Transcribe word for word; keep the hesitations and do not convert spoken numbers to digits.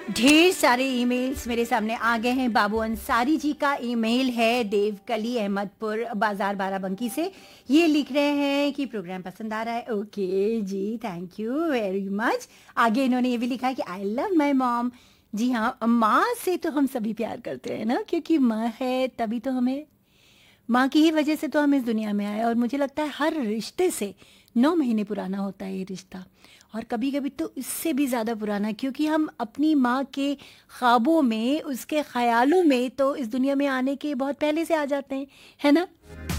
ढेर सारे ईमेल्स मेरे सामने आ गए हैं। बाबू अंसारी जी का ईमेल है देवकली अहमदपुर बाजार बाराबंकी से। ये लिख रहे हैं कि प्रोग्राम पसंद आ रहा है। Okay ji, thank you very much. आगे इन्होंने ये भी लिखा है कि आई लव माय मॉम। जी हाँ, माँ से तो हम सभी प्यार करते हैं ना, क्योंकि माँ है तभी तो हमें, माँ की ही वजह से तो हम इस दुनिया में आए। और मुझे लगता है हर रिश्ते से नौ महीने पुराना होता है ये रिश्ता, और कभी कभी तो इससे भी ज़्यादा पुराना, क्योंकि हम अपनी माँ के ख्वाबों में, उसके ख्यालों में तो इस दुनिया में आने के बहुत पहले से आ जाते हैं, है ना।